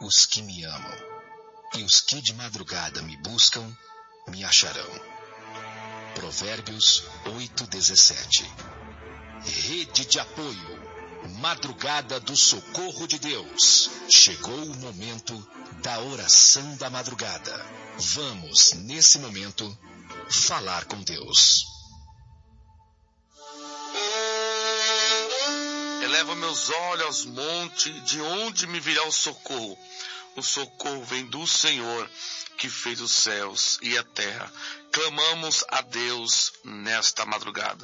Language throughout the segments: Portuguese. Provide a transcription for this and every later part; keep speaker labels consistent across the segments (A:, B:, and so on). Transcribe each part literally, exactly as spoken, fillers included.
A: os que me amam, e os que de madrugada me buscam, me acharão. Provérbios oito, dezessete. Rede de apoio, madrugada do socorro de Deus. Chegou o momento da oração da madrugada. Vamos, nesse momento, falar com Deus.
B: Eleva meus olhos aos montes, de onde me virá o socorro? O socorro vem do Senhor, que fez os céus e a terra. Clamamos a Deus nesta madrugada.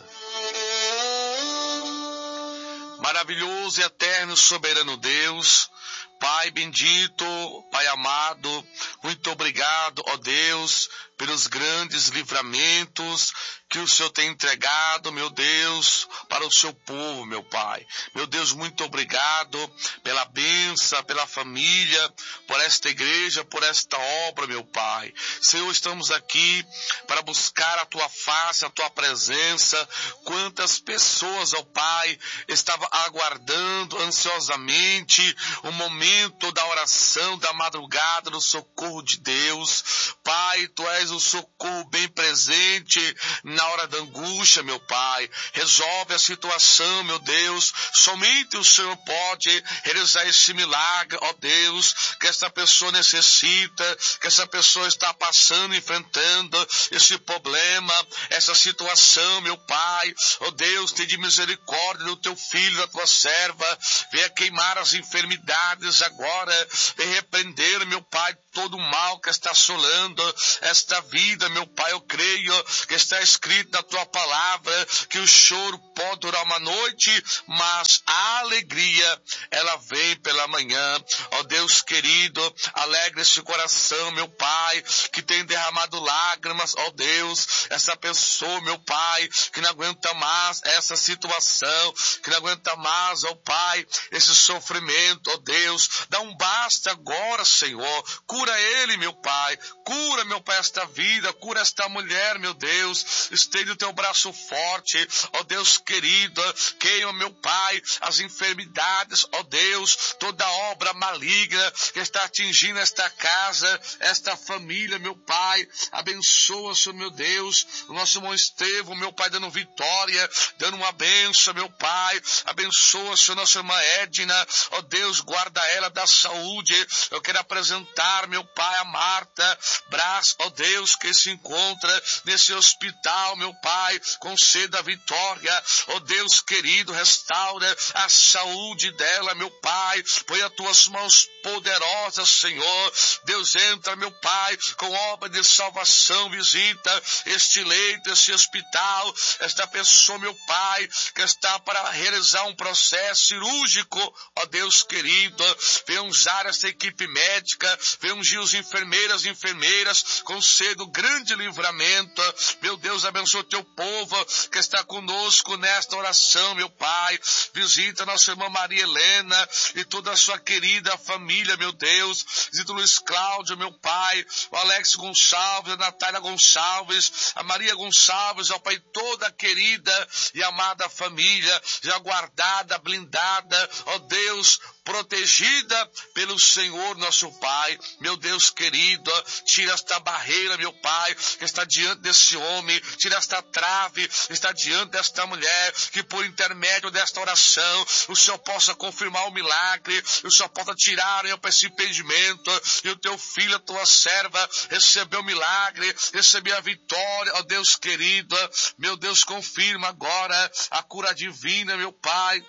B: Maravilhoso e eterno, soberano Deus, Pai bendito, Pai amado, muito obrigado, ó Deus, pelos grandes livramentos que o Senhor tem entregado, meu Deus, para o seu povo, meu Pai. Meu Deus, muito obrigado pela bênção, pela família, por esta igreja, por esta obra, meu Pai. Senhor, estamos aqui para buscar a Tua face, a Tua presença. Quantas pessoas, ó Pai, estavam aguardando ansiosamente o momento da oração, da madrugada, do socorro de Deus. Pai, Tu és o socorro bem presente na hora da angústia, meu Pai. Resolve a situação, meu Deus. Somente o Senhor pode realizar esse milagre, ó Deus, que essa pessoa necessita, que essa pessoa está passando, enfrentando esse problema, essa situação, meu Pai. Ó Deus, tem de misericórdia do Teu filho, da Tua serva. Venha queimar as enfermidades agora. Venha repreender, meu Pai, todo o mal que está assolando esta vida, meu Pai. Eu creio que está escrito na Tua palavra que o choro pode durar uma noite, mas a alegria, ela vem pela manhã. Ó Deus querido, alegre esse coração, meu Pai, que tem derramado lágrimas, ó Deus, essa pessoa, meu Pai, que não aguenta mais essa situação, que não aguenta mais, ó Pai, esse sofrimento, ó Deus, dá um basta agora, Senhor, cura ele, meu Pai, cura, meu Pai, esta vida, cura esta mulher, meu Deus, estende o Teu braço forte, ó Deus querido, queima, meu Pai, as enfermidades, ó Deus, toda obra maligna que está atingindo esta casa, esta família, meu Pai, abençoa, Senhor, meu Deus, o nosso irmão Estevão, meu Pai, dando vitória, dando uma benção, meu Pai, abençoa, Senhor, nossa irmã Edna, ó Deus, guarda ela da saúde. Eu quero apresentar, meu Pai, a Marta Brás, ó Deus, que se encontra nesse hospital, meu Pai, conceda a vitória, ó Deus querido, restaura a saúde dela, meu Pai, põe as Tuas mãos poderosas, Senhor. Deus, entra, meu Pai, com obra de salvação, visita este leito, este hospital, esta pessoa, meu Pai, que está para realizar um processo cirúrgico, ó Deus querido, vem usar esta equipe médica, vem ungir os enfermeiras e enfermeiras, conceda o grande livramento, meu Deus, abençoa o Teu povo que está conosco nesta oração, meu Pai, visita nossa irmã Maria Helena e toda a sua querida família, meu Deus, visita o Luiz Cláudio, meu Pai, o Alex Gonçalves, a Natália Gonçalves, a Maria Gonçalves, ó Pai, toda a querida e amada família, já guardada, blindada, ó Deus, protegida pelo Senhor nosso Pai, meu Deus querido, tira esta barreira, meu Pai, que está diante desse homem, tira esta trave, está diante desta mulher, que por intermédio desta oração, o Senhor possa confirmar o milagre, o Senhor possa tirar, meu Pai, esse impedimento, e o Teu filho, a Tua serva, recebeu o milagre, recebeu a vitória, ó Deus querido, meu Deus, confirma agora a cura divina, meu Pai.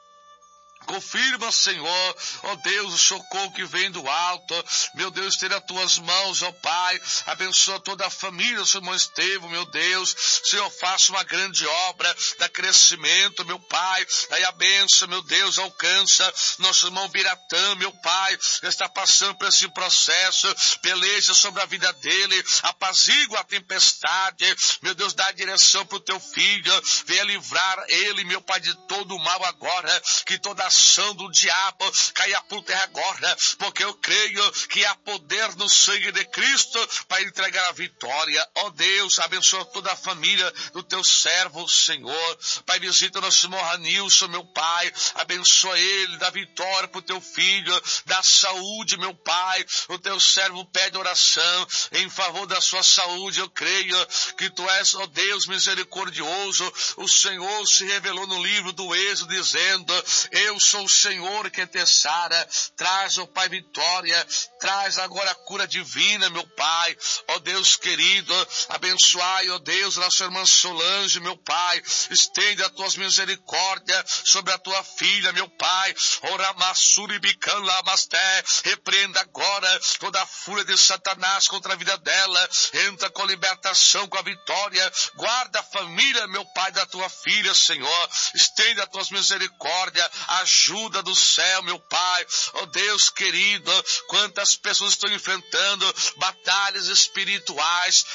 B: Confirma, Senhor, ó Deus, o socorro que vem do alto. Meu Deus, tira as Tuas mãos, ó Pai. Abençoa toda a família do seu irmão Estevão, meu Deus. Senhor, faça uma grande obra, dá crescimento, meu Pai. Daí a bênção, meu Deus, alcança nosso irmão Biratã, meu Pai, que está passando por esse processo. Peleja sobre a vida dele, apazigua a tempestade. Meu Deus, dá direção para o Teu filho. Venha livrar ele, meu Pai, de todo o mal agora. Que toda ação do diabo caia por terra agora, porque eu creio que há poder no sangue de Cristo para entregar a vitória. Ó Deus, abençoa toda a família do teu servo, Senhor. Pai, visita o nosso irmão Ranilson, meu Pai, abençoa ele, dá vitória pro teu filho, dá saúde, meu Pai. O teu servo pede oração em favor da sua saúde. Eu creio que tu és, ó Deus, misericordioso. O Senhor se revelou no livro do Êxodo, dizendo: eu sou o Senhor que te sara. Traz, ó Pai, vitória, traz agora a cura divina, meu Pai. Ó Deus querido, abençoai, ó Deus, nossa irmã Solange, meu Pai. Estende as tuas misericórdias sobre a tua filha, meu Pai. Repreenda agora toda a fúria de Satanás contra a vida dela. Entra com a libertação, com a vitória. Guarda a família, meu Pai, da tua filha, Senhor. Estende as tuas misericórdias, ajuda do céu, meu Pai. Ó Deus querido, quantas pessoas estão enfrentando batalhas espirituais,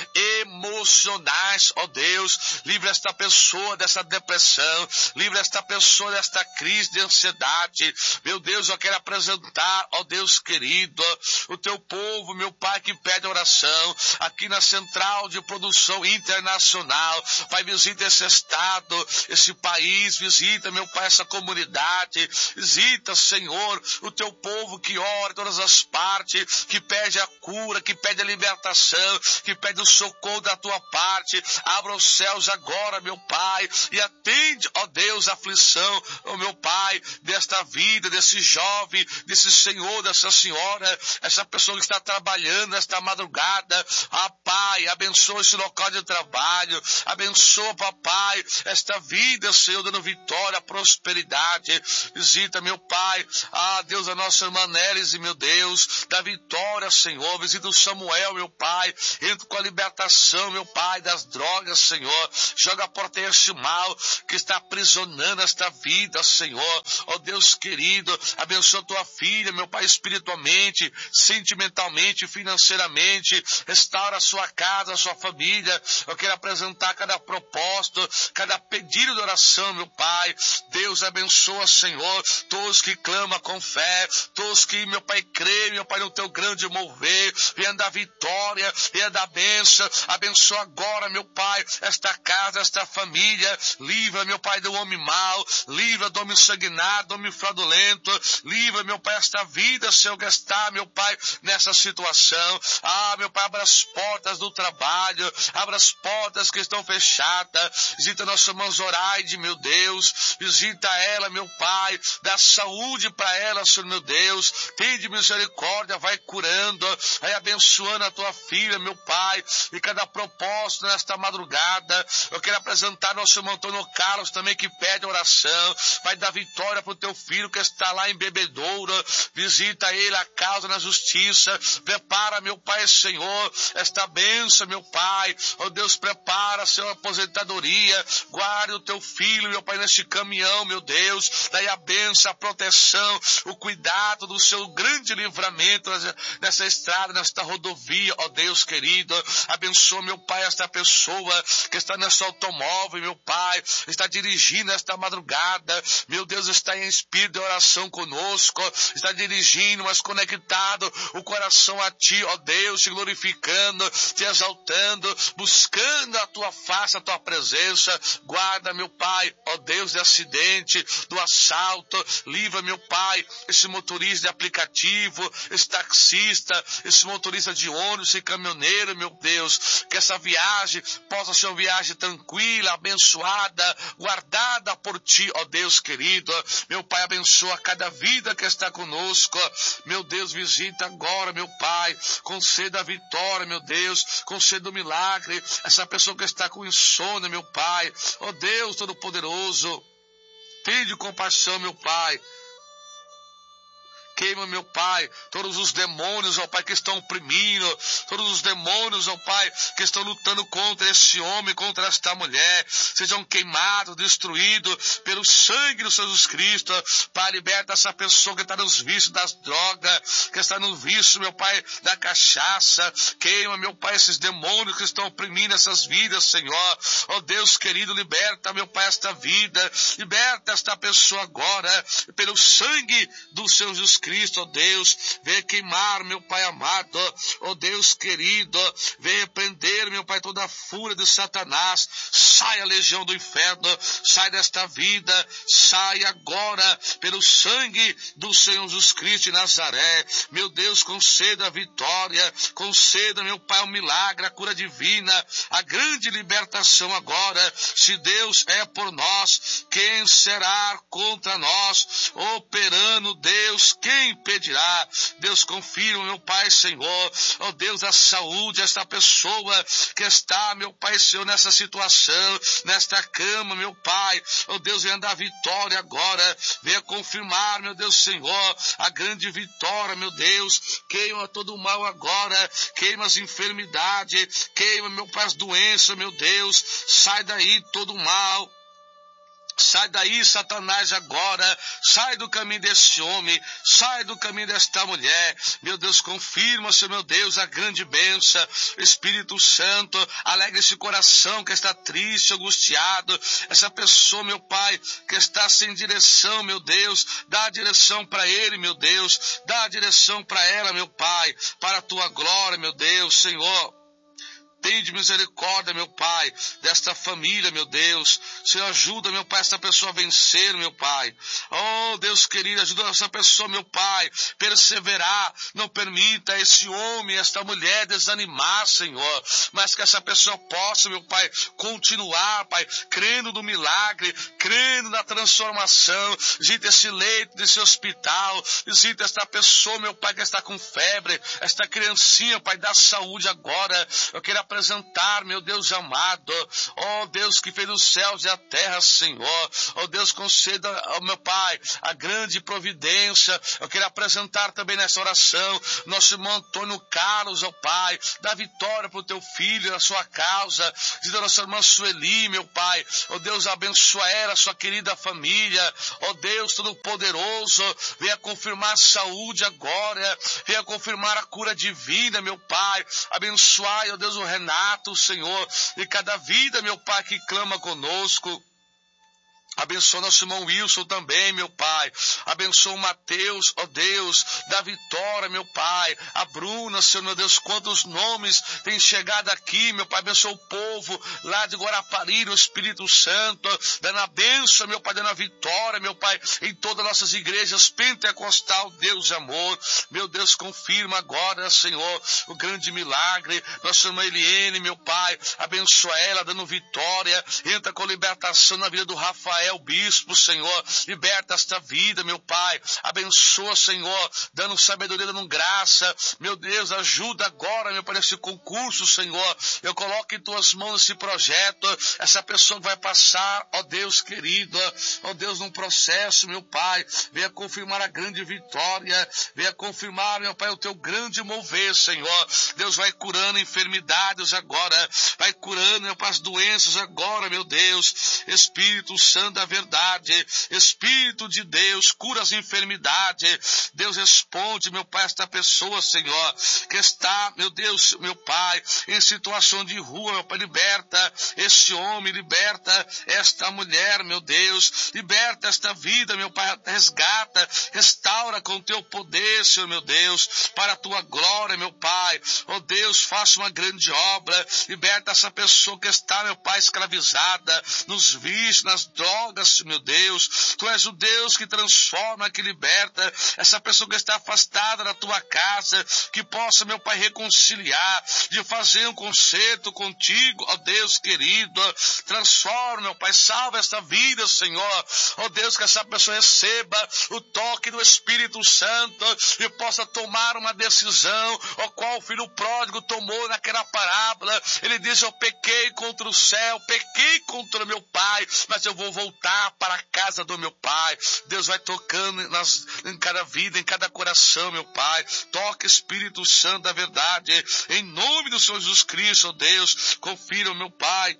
B: emocionais. Ó Deus, livra esta pessoa dessa depressão, livra esta pessoa desta crise de ansiedade. Meu Deus, eu quero apresentar, ó Deus querido, o teu povo, meu Pai, que pede oração aqui na Central de Produção Internacional. Vai, visita esse estado, esse país, visita, meu Pai, essa comunidade, visita, Senhor, o teu povo que ora em todas as partes, que pede a cura, que pede a libertação, que pede o socorro da tua parte. Abra os céus agora, meu Pai, e atende, ó Deus, a aflição, ó meu Pai, desta vida, desse jovem, desse senhor, dessa senhora, essa pessoa que está trabalhando esta madrugada. Ah, Pai, abençoa esse local de trabalho, abençoa, papai, esta vida, Senhor, dando vitória, prosperidade. Visita, meu Pai, ah, Deus, a nossa irmã Nélis, meu Deus, da vitória, Senhor. Visita o Samuel, meu Pai, entra com a libertação, meu Pai, das drogas, Senhor. Joga a porta este mal que está aprisionando esta vida, Senhor. Ó Deus querido, abençoa tua filha, meu Pai, espiritualmente, sentimentalmente, financeiramente. Restaura a sua casa, a sua família. Eu quero apresentar cada propósito, cada pedido de oração, meu Pai. Deus abençoa, Senhor, todos que clamam com fé, todos que, meu Pai, creem, meu Pai, no teu grande mover. Venha dar vitória, venha dar bênção. Abençoa agora, meu Pai, esta casa, esta família. Livra, meu Pai, do homem mau. Livra do homem sanguinário, do homem fraudulento. Livra, meu Pai, esta vida, Senhor, que está, meu Pai, nessa situação. Ah, meu Pai, abra as portas do trabalho. Abra as portas que estão fechadas. Visita nossa irmã Zoraide, meu Deus. Visita ela, meu Pai. Dá saúde para ela, Senhor, meu Deus. Tende misericórdia, vai curando, vai abençoando a tua filha, meu Pai. E cada propósito nesta madrugada. Eu quero apresentar nosso irmão Antônio Carlos também, que pede oração. Vai dar vitória para o teu filho que está lá em Bebedouro. Visita ele, a causa na justiça. Prepara, meu Pai, Senhor, esta bênção, meu Pai. Oh Deus, prepara, Senhor, a aposentadoria. Guarde o teu filho, meu Pai, neste caminhão, meu Deus. Daí a bênção, a proteção, o cuidado do seu grande livramento nessa estrada, nesta rodovia, ó Deus querido. Abençoa, meu Pai, esta pessoa que está nesse automóvel, meu Pai, está dirigindo esta madrugada. Meu Deus, está em espírito de oração conosco, está dirigindo, mas conectado o coração a Ti, ó Deus, te glorificando, te exaltando, buscando a Tua face, a Tua presença. Guarda, meu Pai, ó Deus, de acidente, do assalto. Livra, meu Pai, esse motorista de aplicativo, esse taxista, esse motorista de ônibus e caminhoneiro, meu Deus, que essa viagem possa ser uma viagem tranquila, abençoada, guardada por Ti, ó Deus querido. Meu Pai, abençoa cada vida que está conosco. Meu Deus, visita agora, meu Pai, conceda a vitória, meu Deus, conceda o milagre, essa pessoa que está com insônia, meu Pai. Ó Deus Todo-Poderoso, tende compaixão, meu Pai. Queima, meu Pai, todos os demônios, ó Pai, que estão oprimindo, todos os demônios, ó Pai, que estão lutando contra esse homem, contra esta mulher, sejam queimados, destruídos pelo sangue do Senhor Jesus Cristo. Pai, liberta essa pessoa que está nos vícios das drogas, que está no vício, meu Pai, da cachaça. Queima, meu Pai, esses demônios que estão oprimindo essas vidas, Senhor. Ó Deus querido, liberta, meu Pai, esta vida, liberta esta pessoa agora, pelo sangue do Senhor Jesus Cristo, ó Deus. Venha queimar, meu Pai amado, ó Deus querido, venha repreender, meu Pai, toda a fúria de Satanás. Sai a legião do inferno, sai desta vida, sai agora, pelo sangue do Senhor Jesus Cristo de Nazaré. Meu Deus, conceda a vitória, conceda, meu Pai, o milagre, a cura divina, a grande libertação agora. Se Deus é por nós, quem será contra nós? Operando Deus, quem impedirá? Deus, confirma, meu Pai, Senhor, ó Deus, a saúde, esta pessoa que está, meu Pai, Senhor, nessa situação, nesta cama, meu Pai, ó Deus, venha dar vitória agora, venha confirmar, meu Deus, Senhor, a grande vitória, meu Deus. Queima todo o mal agora, queima as enfermidades, queima, meu Pai, as doenças, meu Deus. Sai daí todo o mal. Sai daí, Satanás, agora. Sai do caminho desse homem. Sai do caminho desta mulher. Meu Deus, confirma, Senhor, meu Deus, a grande bênção. Espírito Santo, alegra esse coração que está triste, angustiado. Essa pessoa, meu Pai, que está sem direção, meu Deus. Dá a direção para ele, meu Deus. Dá a direção para ela, meu Pai. Para a tua glória, meu Deus, Senhor. Tende misericórdia, meu Pai, desta família, meu Deus. Senhor, ajuda, meu Pai, esta pessoa a vencer, meu Pai. Oh, Deus querido, ajuda essa pessoa, meu Pai, perseverar. Não permita esse homem, esta mulher desanimar, Senhor. Mas que essa pessoa possa, meu Pai, continuar, Pai, crendo no milagre, crendo na transformação. Visita esse leito desse hospital. Visita esta pessoa, meu Pai, que está com febre. Esta criancinha, Pai, dá saúde agora. Eu quero apresentar, meu Deus amado, ó Deus que fez os céus e a terra, Senhor, ó Deus, conceda, ó meu Pai, a grande providência. Eu quero apresentar também nessa oração nosso irmão Antônio Carlos, ó Pai, dá vitória para o teu filho, a sua causa, diz a nossa irmã Sueli, meu Pai, ó Deus, abençoa ela, sua querida família, ó Deus Todo-Poderoso, venha confirmar saúde agora, venha confirmar a cura divina, meu Pai, abençoai, ó Deus, o Renato, Senhor, e cada vida, meu Pai, que clama conosco. Abençoa nosso irmão Wilson também, meu Pai. Abençoa o Mateus, ó Deus, da Vitória, meu Pai. A Bruna, Senhor, meu Deus, quantos nomes têm chegado aqui, meu Pai. Abençoa o povo lá de Guarapari, no Espírito Santo, dando a bênção, meu Pai, dando a vitória, meu Pai, em todas as nossas igrejas pentecostal, Deus de amor. Meu Deus, confirma agora, Senhor, o grande milagre. Nossa irmã Eliene, meu Pai, abençoa ela, dando vitória. Entra com libertação na vida do Rafael, o bispo, Senhor, liberta esta vida, meu Pai, abençoa, Senhor, dando sabedoria, dando graça, meu Deus, ajuda agora, meu Pai, nesse concurso, Senhor, eu coloco em tuas mãos esse projeto, essa pessoa que vai passar, ó Deus querido, ó Deus, num processo, meu Pai, venha confirmar a grande vitória, venha confirmar, meu Pai, o teu grande mover, Senhor. Deus vai curando enfermidades agora, vai curando, meu Pai, as doenças agora, meu Deus. Espírito Santo da verdade, Espírito de Deus, cura as enfermidades. Deus, responde, meu Pai, esta pessoa, Senhor, que está, meu Deus, meu Pai, em situação de rua, meu Pai, liberta este homem, liberta esta mulher, meu Deus, liberta esta vida, meu Pai, resgata, restaura com o teu poder, Senhor, meu Deus, para a tua glória, meu Pai. Oh Deus, faça uma grande obra, liberta essa pessoa que está, meu Pai, escravizada nos vícios, nas drogas, meu Deus. Tu és o Deus que transforma, que liberta essa pessoa que está afastada da tua casa, que possa, meu Pai, reconciliar, de fazer um concerto contigo, ó Deus querido. Transforma, meu Pai, salva esta vida, Senhor. Ó Deus, que essa pessoa receba o toque do Espírito Santo e possa tomar uma decisão, o qual o filho pródigo tomou naquela parábola. Ele diz: eu pequei contra o céu, pequei contra meu Pai, mas eu vou voltar voltar para a casa do meu Pai. Deus vai tocando nas, em cada vida, em cada coração, meu Pai. Toca, Espírito Santo da verdade, em nome do Senhor Jesus Cristo, ó Deus. Confira, meu Pai,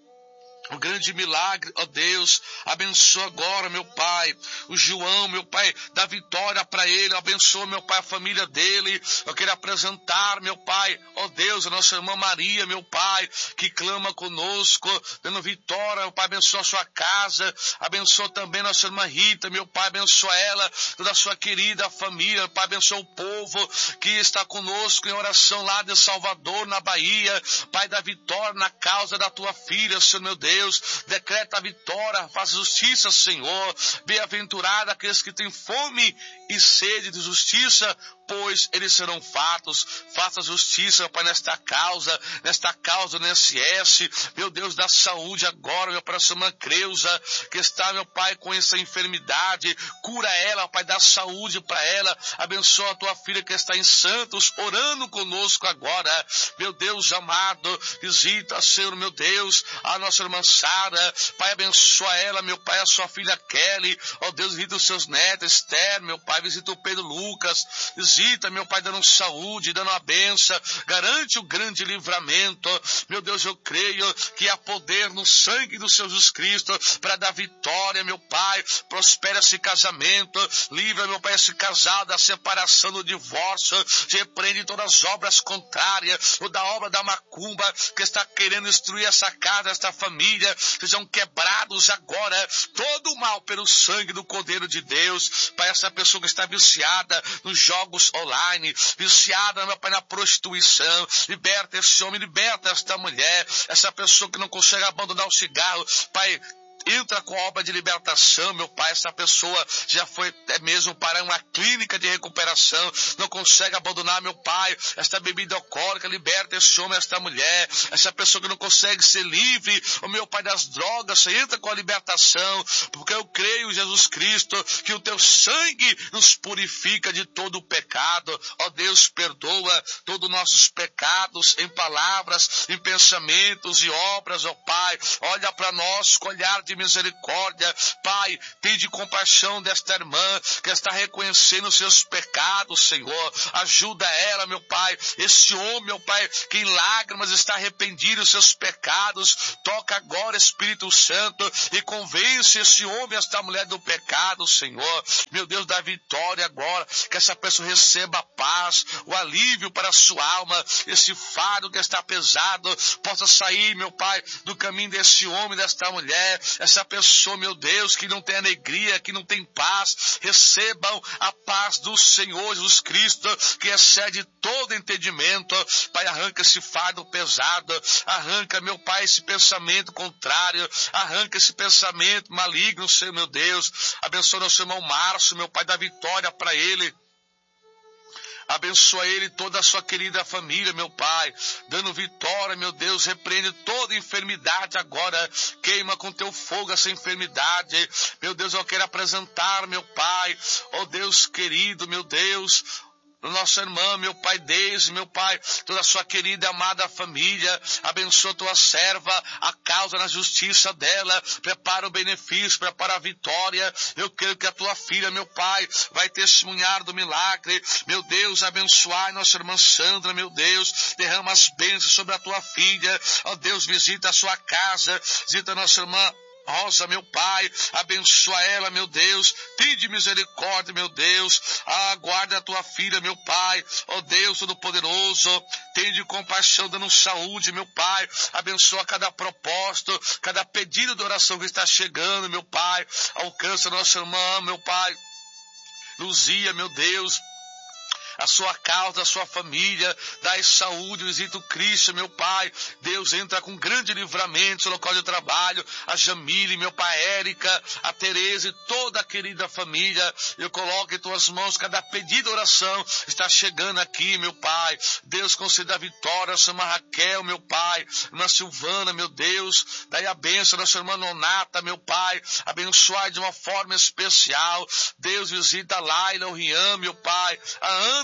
B: um grande milagre, ó Deus. Abençoa agora, meu Pai, o João, meu Pai, dá vitória para ele. Abençoa, meu Pai, a família dele. Eu quero apresentar, meu Pai, ó Deus, a nossa irmã Maria, meu Pai, que clama conosco, dando vitória, meu Pai. Abençoa a sua casa. Abençoa também nossa irmã Rita, meu Pai. Abençoa ela, toda a sua querida família, meu Pai. Abençoa o povo que está conosco em oração lá de Salvador, na Bahia. Pai, dá vitória na causa da tua filha, Senhor meu Deus. Deus, decreta a vitória, faz justiça, Senhor. Bem-aventurado aqueles que têm fome e sede de justiça, pois eles serão fartos. Faça justiça, Pai, nesta causa, nesta causa do I N S S, meu Deus, da saúde agora, meu Pai, essa irmã Creuza, que está, meu Pai, com essa enfermidade, cura ela, Pai, dá saúde para ela. Abençoa a tua filha que está em Santos, orando conosco agora, meu Deus amado. Visita, Senhor, meu Deus, a nossa irmã Sara, Pai, abençoa ela, meu Pai, a sua filha Kelly, ó Deus, visita os seus netos, Esther, meu Pai, visita o Pedro Lucas, visita, meu Pai, dando saúde, dando a bênção, garante o grande livramento. Meu Deus, eu creio que há poder no sangue do Senhor Jesus Cristo para dar vitória, meu Pai. Prospera esse casamento, livra, meu Pai, esse casal da separação, do divórcio, repreende todas as obras contrárias, ou da obra da macumba que está querendo destruir essa casa, esta família, sejam quebrados agora, todo o mal pelo sangue do Cordeiro de Deus. Pai, essa pessoa que está viciada nos jogos online, viciada, meu Pai, na prostituição, liberta esse homem, liberta esta mulher, essa pessoa que não consegue abandonar o cigarro, Pai, entra com a obra de libertação, meu Pai. Essa pessoa já foi até mesmo para uma clínica de recuperação, não consegue abandonar, meu Pai, esta bebida alcoólica. Liberta esse homem, esta mulher, essa pessoa que não consegue ser livre, o meu Pai, das drogas. Entra com a libertação, porque eu creio, Jesus Cristo, que o teu sangue nos purifica de todo o pecado. Ó Deus, perdoa todos os nossos pecados em palavras, em pensamentos e obras, ó Pai. Olha para nós com olhar de misericórdia, Pai. Tem de compaixão desta irmã que está reconhecendo os seus pecados, Senhor. Ajuda ela, meu Pai. Esse homem, meu Pai, que em lágrimas está arrependido dos seus pecados, toca agora, Espírito Santo, e convence esse homem, esta mulher do pecado, Senhor. Meu Deus, dá vitória agora, que essa pessoa receba a paz, o alívio para a sua alma, esse fardo que está pesado possa sair, meu Pai, do caminho desse homem, desta mulher. Essa pessoa, meu Deus, que não tem alegria, que não tem paz, recebam a paz do Senhor Jesus Cristo, que excede todo entendimento. Pai, arranca esse fardo pesado, arranca, meu Pai, esse pensamento contrário, arranca esse pensamento maligno, Senhor, meu Deus. Abençoa nosso irmão Márcio, meu Pai, dá vitória para ele. Abençoa ele e toda a sua querida família, meu Pai, dando vitória, meu Deus. Repreende toda enfermidade agora, queima com teu fogo essa enfermidade. Meu Deus, eu quero apresentar, meu Pai, ó Deus querido, meu Deus, nossa irmã, meu Pai, Deise, meu Pai, toda a sua querida e amada família. Abençoa tua serva, a causa na justiça dela, prepara o benefício, prepara a vitória. Eu creio que a tua filha, meu Pai, vai testemunhar do milagre. Meu Deus, abençoai nossa irmã Sandra, meu Deus, derrama as bênçãos sobre a tua filha. Ó Deus, visita a sua casa, visita a nossa irmã Rosa, meu Pai, abençoa ela, meu Deus, tem de misericórdia, meu Deus, aguarda a tua filha, meu Pai, ó Deus Todo-Poderoso, tem de compaixão, dando saúde, meu Pai, abençoa cada propósito, cada pedido de oração que está chegando, meu Pai, alcança a nossa irmã, meu Pai, Luzia, meu Deus, a sua causa, a sua família, dai saúde, visita o Cristo, meu Pai. Deus, entra com grande livramento no seu local de trabalho, a Jamile, meu Pai, Érica, a Tereza e toda a querida família. Eu coloco em tuas mãos cada pedido de oração, está chegando aqui, meu Pai. Deus, conceda a vitória, nossa irmã Raquel, meu Pai, irmã Silvana, meu Deus, dai a bênção da nossa irmã Nonata, meu Pai, abençoai de uma forma especial. Deus, visita a Laila, o Rian, meu Pai, a Ana,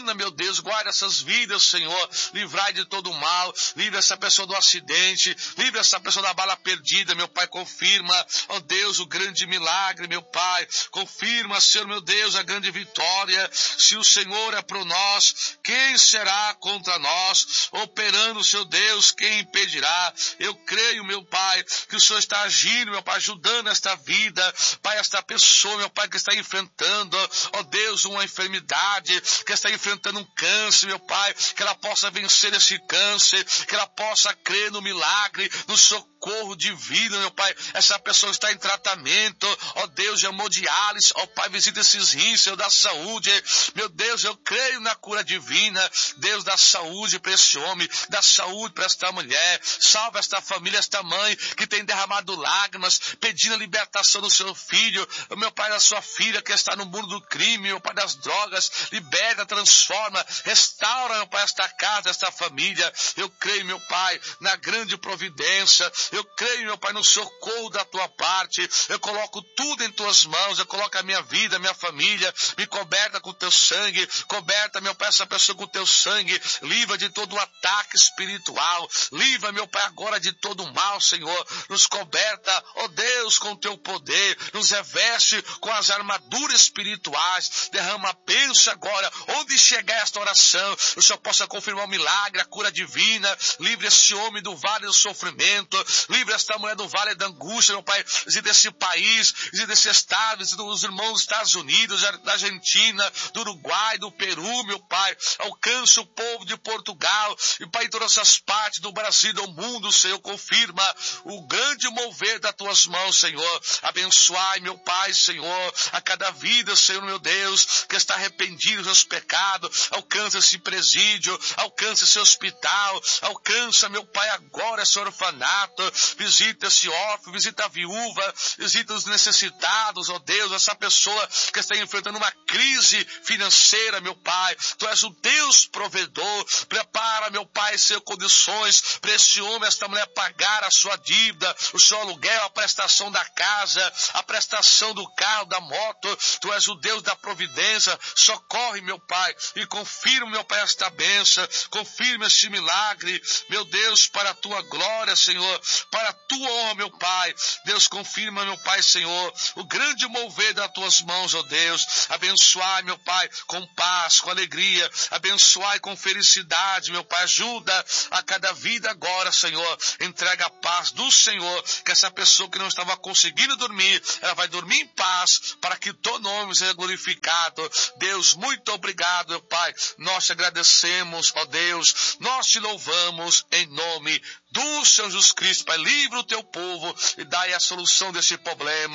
B: Ana, meu Deus, guarda essas vidas, Senhor, livrai de todo mal, livre essa pessoa do acidente, livre essa pessoa da bala perdida, meu Pai, confirma, ó Deus, o grande milagre, meu Pai, confirma, Senhor, meu Deus, a grande vitória. Se o Senhor é por nós, quem será contra nós? Operando, Senhor Deus, quem impedirá? Eu creio, meu Pai, que o Senhor está agindo, meu Pai, ajudando esta vida, Pai, esta pessoa, meu Pai, que está enfrentando, ó Deus, uma enfermidade, que está enfrentando um câncer, meu Pai, que ela possa vencer esse câncer, que ela possa crer no milagre, no socorro divino, meu Pai. Essa pessoa está em tratamento, ó Deus, de hemodiálise, ó Pai, visita esses rins, Senhor, da saúde, meu Deus, eu creio na cura divina, Deus, da saúde para esse homem, da saúde para esta mulher, salva esta família, esta mãe, que tem derramado lágrimas, pedindo a libertação do seu filho, meu Pai, da sua filha, que está no mundo do crime, meu Pai, das drogas, liberta, transforma, restaura, meu Pai, esta casa, esta família. Eu creio, meu Pai, na grande providência, eu creio, meu Pai, no socorro da tua parte, eu coloco tudo em tuas mãos, eu coloco a minha vida, a minha família, me coberta com teu sangue, coberta, meu Pai, essa pessoa com teu sangue, livra de todo o ataque espiritual, livra, meu Pai, agora de todo o mal, Senhor, nos coberta, ó Deus, com teu poder, nos reveste com as armaduras espirituais, derrama a bênção agora, onde chegar esta oração, o Senhor possa confirmar o milagre, a cura divina, livre esse homem do vale do sofrimento, livre esta mulher do vale da angústia, meu Pai, visita esse país, visita esse estado, visita os irmãos dos Estados Unidos, da Argentina, do Uruguai, do Peru, meu Pai, alcança o povo de Portugal, e Pai, em todas essas partes do Brasil, do mundo, Senhor, confirma o grande mover das tuas mãos, Senhor, abençoai, meu Pai, Senhor, a cada vida, Senhor, meu Deus, que está arrependido dos seus pecados, alcança esse presídio, alcança esse hospital, alcança, meu Pai, agora esse orfanato, visita esse órfão, visita a viúva, visita os necessitados, ó Deus, essa pessoa que está enfrentando uma crise financeira, meu Pai, Tu és o Deus provedor, prepara, meu Pai, Senhor, condições para esse homem, esta mulher pagar a sua dívida, o seu aluguel, a prestação da casa, a prestação do carro, da moto. Tu és o Deus da providência, socorre, meu Pai, e confirma, meu Pai, esta bênção, confirma este milagre, meu Deus, para a Tua glória, Senhor, para a Tua honra, meu Pai. Deus, confirma, meu Pai, Senhor, o grande mover das Tuas mãos, ó Deus, abençoai, meu Pai, com paz, com alegria, abençoai com felicidade, meu Pai, ajuda a cada vida agora, Senhor, entrega a paz do Senhor, que essa pessoa que não estava conseguindo dormir, ela vai dormir em paz, para que Teu nome seja glorificado. Deus, muito obrigado, meu Pai, nós te agradecemos, ó Deus, nós te louvamos em nome do Senhor Jesus Cristo, Pai, livra o Teu povo e dai a solução desse problema.